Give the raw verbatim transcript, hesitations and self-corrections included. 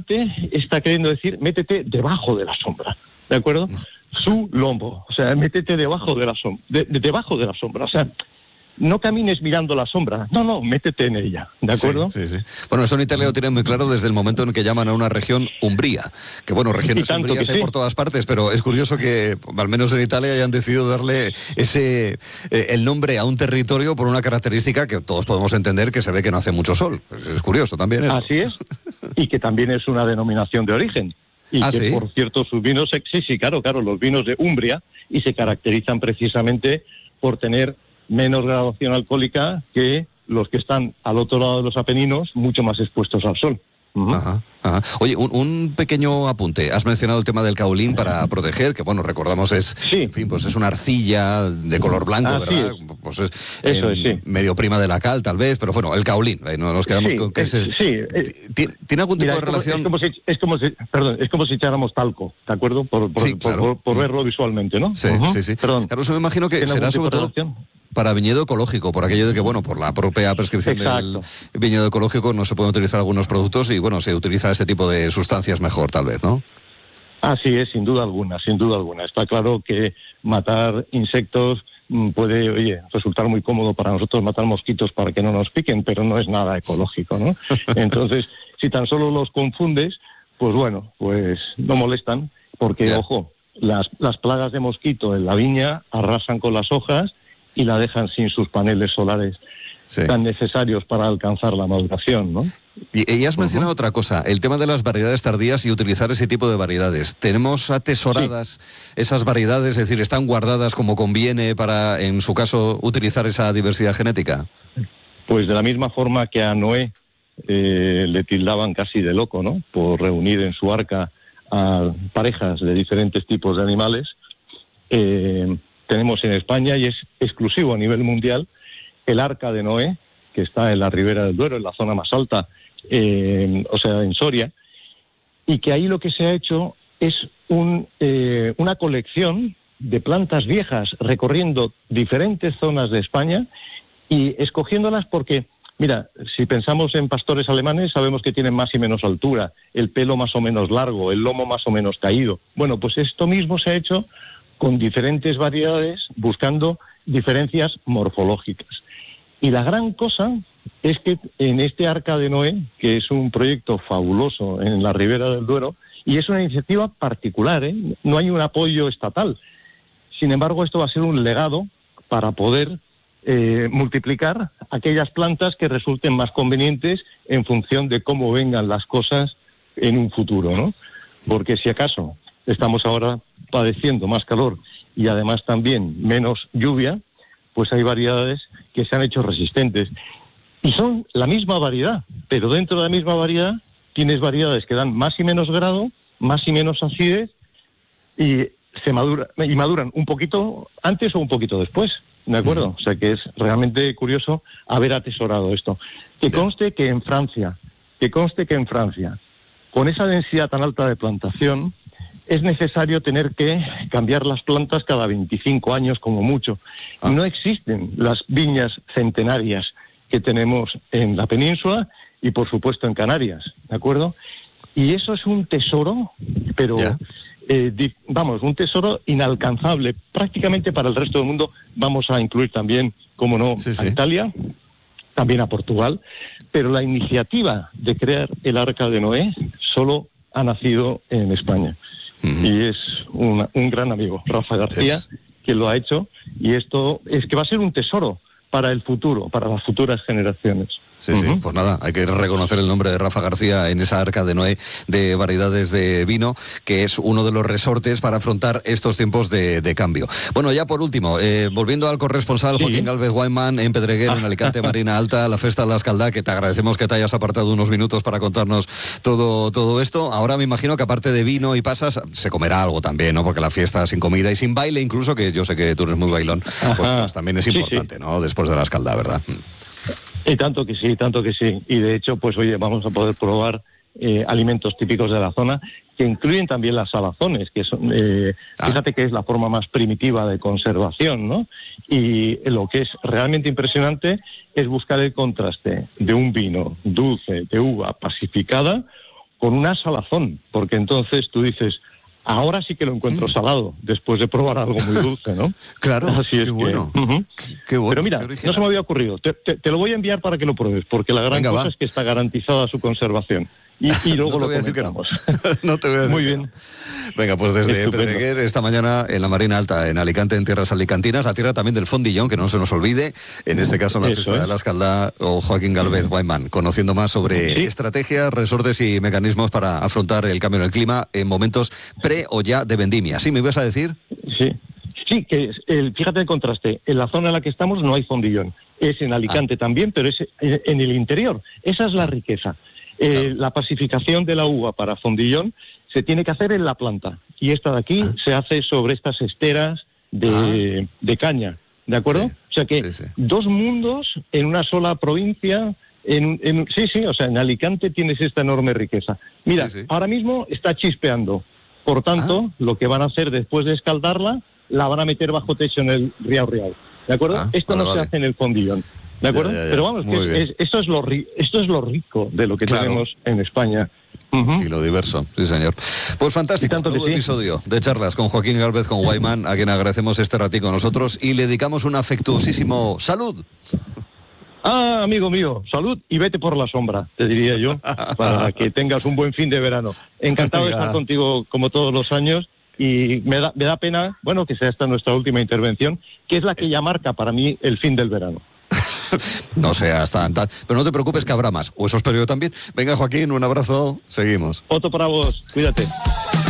realmente está queriendo decir métete debajo de la sombra, ¿de acuerdo? Su lomo, o sea, métete debajo de la sombra, de, de, debajo de la sombra, o sea, no camines mirando la sombra, no, no, métete en ella, ¿de acuerdo? Sí, sí, sí. Bueno, eso en Italia lo tienen muy claro desde el momento en que llaman a una región Umbría, que bueno, regiones umbrías hay sí. por todas partes, pero es curioso que, al menos en Italia, hayan decidido darle ese eh, el nombre a un territorio por una característica que todos podemos entender, que se ve que no hace mucho sol. Pues es curioso también eso. Así es, y que también es una denominación de origen. Y ¿Ah, que, sí? por cierto, sus vinos, sí, sí, claro, claro, los vinos de Umbria, y se caracterizan precisamente por tener menos graduación alcohólica que los que están al otro lado de los Apeninos, mucho más expuestos al sol. Uh-huh. Ajá, ajá. Oye, un, un pequeño apunte. Has mencionado el tema del caolín para proteger, que bueno, recordamos es, sí. en fin, pues es una arcilla de color blanco, Así ¿verdad? Es. Pues es, Eso eh, es, sí. medio prima de la cal, tal vez, pero bueno, el caolín, ¿eh? No nos quedamos sí, con que es, ese, sí, ¿tiene, ¿Tiene algún tipo mira, de relación? Es como, es, como si, es como si, perdón, es como si echáramos talco, ¿de acuerdo? Por, por, sí, por, claro. por, por verlo visualmente, ¿no? Sí, uh-huh. sí, sí. Perdón. Claro, eso me imagino que será sobre todo para viñedo ecológico, por aquello de que, bueno, por la propia prescripción Exacto. del viñedo ecológico no se pueden utilizar algunos productos y, bueno, se utiliza este tipo de sustancias mejor, tal vez, ¿no? Así es, sin duda alguna, sin duda alguna. Está claro que matar insectos mmm, puede, oye, resultar muy cómodo para nosotros matar mosquitos para que no nos piquen, pero no es nada ecológico, ¿no? Entonces, si tan solo los confundes, pues bueno, pues no molestan, porque, yeah. ojo, las, las plagas de mosquito en la viña arrasan con las hojas y la dejan sin sus paneles solares sí. tan necesarios para alcanzar la maduración, ¿no? Y, y has mencionado uh-huh. otra cosa, el tema de las variedades tardías y utilizar ese tipo de variedades. ¿Tenemos atesoradas sí. esas variedades? Es decir, ¿están guardadas como conviene para, en su caso, utilizar esa diversidad genética? Pues de la misma forma que a Noé eh, le tildaban casi de loco, ¿no? Por reunir en su arca a parejas de diferentes tipos de animales, eh, tenemos en España, y es exclusivo a nivel mundial, el Arca de Noé, que está en la Ribera del Duero, en la zona más alta, eh, o sea, en Soria, y que ahí lo que se ha hecho es un, eh, una colección de plantas viejas recorriendo diferentes zonas de España y escogiéndolas porque, mira, si pensamos en pastores alemanes, sabemos que tienen más y menos altura, el pelo más o menos largo, el lomo más o menos caído. Bueno, pues esto mismo se ha hecho con diferentes variedades, buscando diferencias morfológicas. Y la gran cosa es que en este Arca de Noé, que es un proyecto fabuloso en la Ribera del Duero, y es una iniciativa particular, ¿eh? No hay un apoyo estatal. Sin embargo, esto va a ser un legado para poder eh, multiplicar aquellas plantas que resulten más convenientes en función de cómo vengan las cosas en un futuro, ¿no? Porque si acaso estamos ahora padeciendo más calor y además también menos lluvia, pues hay variedades que se han hecho resistentes. Y son la misma variedad, pero dentro de la misma variedad tienes variedades que dan más y menos grado, más y menos acidez, y se madura, y maduran un poquito antes o un poquito después, ¿de acuerdo? O sea que es realmente curioso haber atesorado esto. Que conste que en Francia, que conste que en Francia, con esa densidad tan alta de plantación, es necesario tener que cambiar las plantas cada veinticinco años como mucho. Ah. No existen las viñas centenarias que tenemos en la península y, por supuesto, en Canarias, ¿de acuerdo? Y eso es un tesoro, pero, yeah. eh, di, vamos, un tesoro inalcanzable prácticamente para el resto del mundo. Vamos a incluir también, como no, sí, a sí. Italia, también a Portugal, pero la iniciativa de crear el Arca de Noé solo ha nacido en España. Uh-huh. Y es una, un gran amigo, Rafa García, es... que lo ha hecho, y esto es que va a ser un tesoro para el futuro, para las futuras generaciones. Sí, uh-huh. sí, pues nada, hay que reconocer el nombre de Rafa García en esa Arca de Noé de variedades de vino, que es uno de los resortes para afrontar estos tiempos de, de cambio. Bueno, ya por último, eh, volviendo al corresponsal sí. Joaquín Gálvez Guayman en Pedreguer, en Alicante, Marina Alta, la Festa de la Escaldá, que te agradecemos que te hayas apartado unos minutos para contarnos todo, todo esto. Ahora me imagino que aparte de vino y pasas, se comerá algo también, ¿no? Porque la fiesta sin comida y sin baile, incluso, que yo sé que tú eres muy bailón, pues, pues también es importante, sí, sí. ¿no? Después de la Escaldá, ¿verdad? Y tanto que sí, tanto que sí. Y de hecho, pues oye, vamos a poder probar eh, alimentos típicos de la zona, que incluyen también las salazones, que son, eh, ah. fíjate que es la forma más primitiva de conservación, ¿no? Y lo que es realmente impresionante es buscar el contraste de un vino dulce, de uva pacificada, con una salazón, porque entonces tú dices, ahora sí que lo encuentro salado, después de probar algo muy dulce, ¿no? Claro, así es qué bueno. Que, uh-huh. qué, qué bueno. Pero mira, no se me había ocurrido. Te, te, te lo voy a enviar para que lo pruebes, porque la gran Venga, cosa va. es que está garantizada su conservación. Y, y luego no lo comentamos. No te voy a decir Muy que bien. No. Venga, pues desde Estupendo. Pedreguer, esta mañana en la Marina Alta, en Alicante, en tierras alicantinas, la tierra también del fondillón, que no se nos olvide, en este caso en la Eso, fiesta ¿eh? de la Escaldá, o Joaquín Gálvez Guayman, conociendo más sobre Sí. estrategias, resortes y mecanismos para afrontar el cambio en el clima en momentos pre o ya de vendimia. ¿Sí me ibas a decir? Sí. Sí, que el, fíjate el contraste. En la zona en la que estamos no hay fondillón. Es en Alicante ah. también, pero es en el interior. Esa es la riqueza. Eh, claro. La pacificación de la uva para fondillón se tiene que hacer en la planta. Y esta de aquí ah. se hace sobre estas esteras de, ah. de caña. ¿De acuerdo? Sí. O sea que sí, sí. dos mundos en una sola provincia. En, en, sí, sí, o sea, en Alicante tienes esta enorme riqueza. Mira, sí, sí. ahora mismo está chispeando. Por tanto, ah. lo que van a hacer después de escaldarla, la van a meter bajo techo en el Riau Riau. ¿De acuerdo? Ah, Esto vale, no vale. se hace en el fondillón. ¿De acuerdo? Ya, ya, ya. Pero vamos, que es, es, esto, es lo ri, esto es lo rico de lo que claro. tenemos en España. Uh-huh. Y lo diverso, sí señor. Pues fantástico, un nuevo sí. episodio de charlas con Joaquín Gálvez, con Guayman, a quien agradecemos este ratito con nosotros y le dedicamos un afectuosísimo salud. Ah, amigo mío, salud y vete por la sombra, te diría yo, para que tengas un buen fin de verano. Encantado de estar contigo como todos los años. Y me da, me da pena, bueno, que sea esta nuestra última intervención, que es la que ya marca para mí el fin del verano. No seas tan, tan... Pero no te preocupes que habrá más, o eso espero yo también. Venga, Joaquín, un abrazo, seguimos. Otro para vos, cuídate.